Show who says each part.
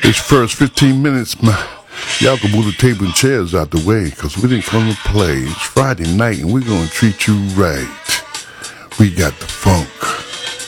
Speaker 1: This first 15 minutes, y'all can move the table and chairs out the way, because we didn't come to play. It's Friday night, and we're going to treat you right. We got the funk.